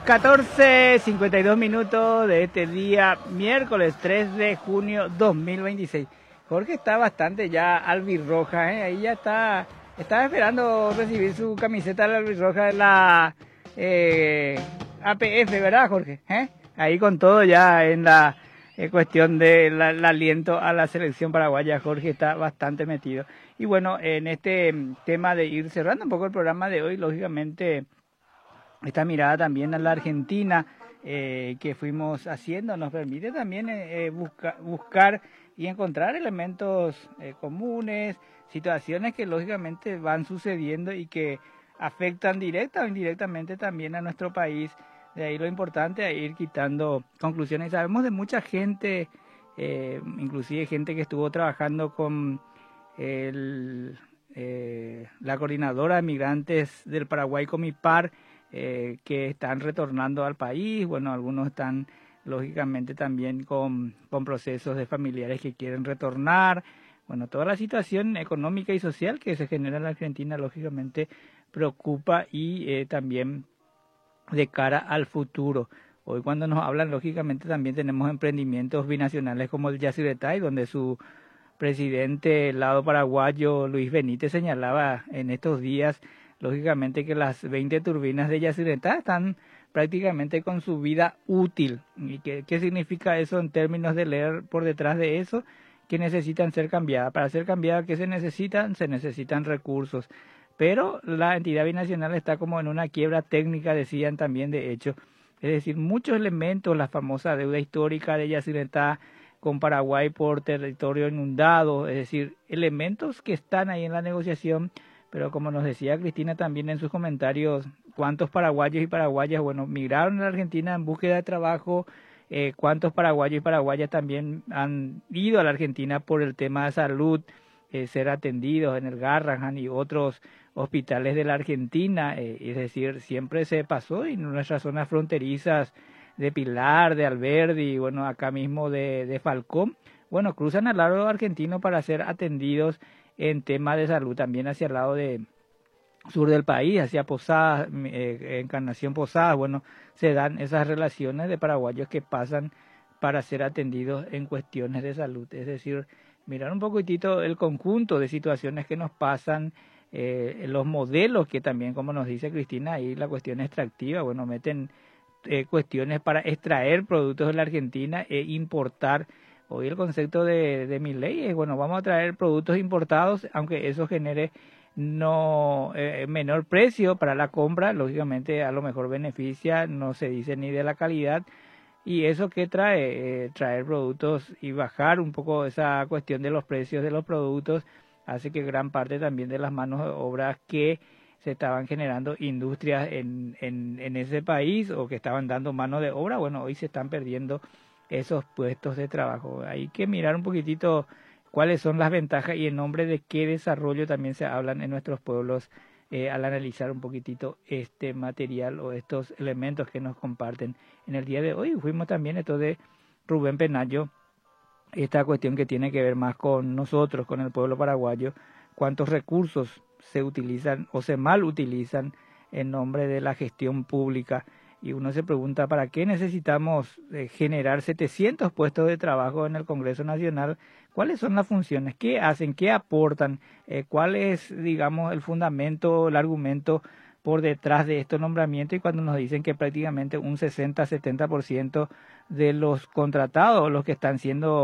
14:52 de este día, miércoles 3 de junio 2026. Jorge está bastante ya albirroja, ahí ya estaba esperando recibir su camiseta de la albirroja de la APF, ¿verdad, Jorge? Ahí con todo ya en la cuestión del aliento a la selección paraguaya. Jorge está bastante metido. Y bueno, en este tema de ir cerrando un poco el programa de hoy, lógicamente esta mirada también a la Argentina que fuimos haciendo nos permite también buscar y encontrar elementos comunes, situaciones que lógicamente van sucediendo y que afectan directa o indirectamente también a nuestro país. De ahí lo importante es ir quitando conclusiones. Sabemos de mucha gente, inclusive gente que estuvo trabajando con la coordinadora de migrantes del Paraguay, Comipar, que están retornando al país. Bueno, algunos están lógicamente también con procesos de familiares que quieren retornar. Bueno, toda la situación económica y social que se genera en la Argentina lógicamente preocupa y también de cara al futuro. Hoy cuando nos hablan, lógicamente también tenemos emprendimientos binacionales como el Yacyretá, donde su presidente del lado paraguayo, Luis Benítez, señalaba en estos días, lógicamente, que las 20 turbinas de Yacyretá están prácticamente con su vida útil. ¿Y qué significa eso en términos de leer por detrás de eso? Que necesitan ser cambiadas. Para ser cambiadas, ¿qué se necesitan? Se necesitan recursos. Pero la entidad binacional está como en una quiebra técnica, decían también, de hecho. Es decir, muchos elementos, la famosa deuda histórica de Yacyretá con Paraguay por territorio inundado, es decir, elementos que están ahí en la negociación, pero como nos decía Cristina también en sus comentarios, cuántos paraguayos y paraguayas, bueno, migraron a la Argentina en búsqueda de trabajo, cuántos paraguayos y paraguayas también han ido a la Argentina por el tema de salud, ser atendidos en el Garrahan y otros hospitales de la Argentina, es decir, siempre se pasó en nuestras zonas fronterizas de Pilar, de Alberdi, bueno, acá mismo de Falcón, bueno, cruzan al lado argentino para ser atendidos en temas de salud, también hacia el lado de sur del país, hacia Posadas, Encarnación Posadas, bueno, se dan esas relaciones de paraguayos que pasan para ser atendidos en cuestiones de salud, es decir, mirar un poquitito el conjunto de situaciones que nos pasan, los modelos que también, como nos dice Cristina, ahí la cuestión extractiva, bueno, meten cuestiones para extraer productos de la Argentina e importar. Hoy el concepto de mi ley es, bueno, vamos a traer productos importados, aunque eso genere no menor precio para la compra, lógicamente a lo mejor beneficia, no se dice ni de la calidad. ¿Y eso qué trae? Traer productos y bajar un poco esa cuestión de los precios de los productos hace que gran parte también de las manos de obra que se estaban generando industrias en ese país o que estaban dando mano de obra, bueno, hoy se están perdiendo esos puestos de trabajo. Hay que mirar un poquitito cuáles son las ventajas y en nombre de qué desarrollo también se hablan en nuestros pueblos al analizar un poquitito este material o estos elementos que nos comparten en el día de hoy. Fuimos también esto de Rubén Penayo, esta cuestión que tiene que ver más con nosotros, con el pueblo paraguayo, cuántos recursos se utilizan o se mal utilizan en nombre de la gestión pública. Y uno se pregunta, ¿para qué necesitamos generar 700 puestos de trabajo en el Congreso Nacional? ¿Cuáles son las funciones? ¿Qué hacen? ¿Qué aportan? ¿Cuál es, digamos, el fundamento, el argumento por detrás de estos nombramientos? Y cuando nos dicen que prácticamente un 60-70% de los contratados, los que están siendo